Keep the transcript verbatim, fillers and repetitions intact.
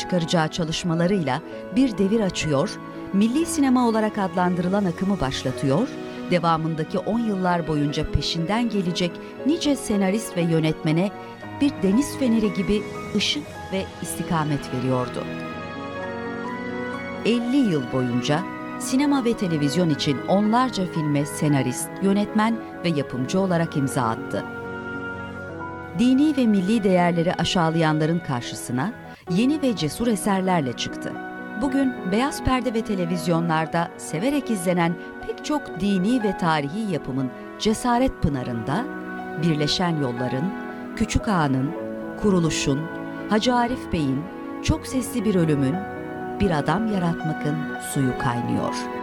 çıkaracağı çalışmalarıyla bir devir açıyor, milli sinema olarak adlandırılan akımı başlatıyor, devamındaki on yıllar boyunca peşinden gelecek nice senarist ve yönetmene bir deniz feneri gibi ışık ve istikamet veriyordu. elli yıl boyunca sinema ve televizyon için onlarca filme senarist, yönetmen ve yapımcı olarak imza attı. Dini ve milli değerleri aşağılayanların karşısına yeni ve cesur eserlerle çıktı. Bugün beyaz perde ve televizyonlarda severek izlenen pek çok dini ve tarihi yapımın cesaret pınarında Birleşen Yollar'ın, Küçük Ağa'nın, Kuruluş'un, Hacı Arif Bey'in, Çok Sesli Bir Ölüm'ün, Bir Adam Yaratmak'ın suyu kaynıyor.